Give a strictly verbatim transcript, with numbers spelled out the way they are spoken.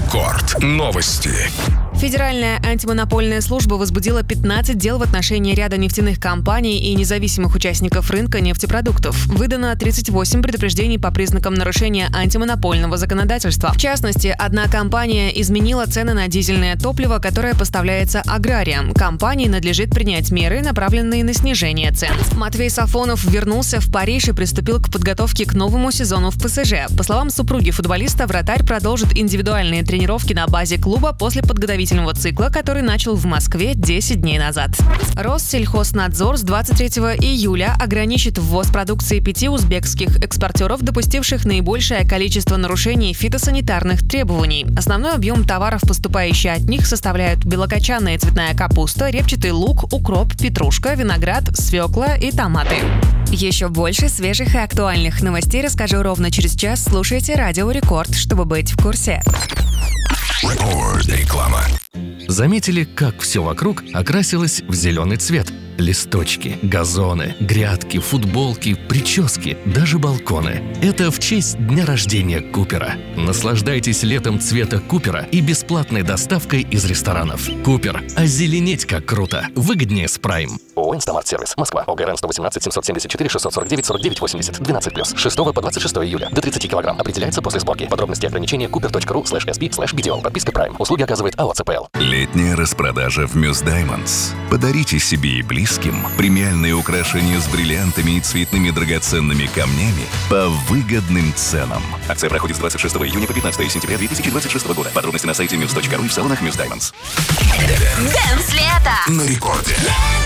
Рекорд. Новости. Федеральная антимонопольная служба возбудила пятнадцать дел в отношении ряда нефтяных компаний и независимых участников рынка нефтепродуктов. Выдано тридцать восемь предупреждений по признакам нарушения антимонопольного законодательства. В частности, одна компания изменила цены на дизельное топливо, которое поставляется аграриям. Компании надлежит принять меры, направленные на снижение цен. Матвей Сафонов вернулся в Париж и приступил к подготовке к новому сезону в ПСЖ. По словам супруги футболиста, вратарь продолжит индивидуальные тренировки на базе клуба после подготовительного цикла, который начал в Москве десять дней назад. Россельхознадзор с двадцать третьего июля ограничит ввоз продукции пяти узбекских экспортеров, допустивших наибольшее количество нарушений фитосанитарных требований. Основной объем товаров, поступающий от них, составляют белокочанная цветная капуста, репчатый лук, укроп, петрушка, виноград, свекла и томаты. Еще больше свежих и актуальных новостей расскажу ровно через час. Слушайте Радио Рекорд, чтобы быть в курсе. Реклама. Заметили, как все вокруг окрасилось в зеленый цвет? Листочки, газоны, грядки, футболки, прически, даже балконы. Это в честь дня рождения Купера. Наслаждайтесь летом цвета Купера и бесплатной доставкой из ресторанов. Купер. Озеленеть как круто. Выгоднее с Прайм. ООО «Инстамарт-сервис», Москва, ОГРН сто восемнадцать семьсот семьдесят четыре шестьсот сорок девять сорок девять восемьдесят, двенадцать плюс, с шестого по двадцать шестое июля, до тридцати килограмм. Определяется после сборки. Подробности и ограничения купер.ру слэш sb слэш bdl. Подписка Prime. Услуги оказывает АО ЦПЛ. Летняя распродажа в Мюс Даймондс. Подарите себе и близким премиальные украшения с бриллиантами и цветными драгоценными камнями по выгодным ценам. Акция проходит с двадцать шестого июня по пятнадцатое сентября две тысячи двадцать шестого года. Подробности на сайте мюс точка ру и в салонах Мюс Даймондс. Дэнс лето на Рекорде.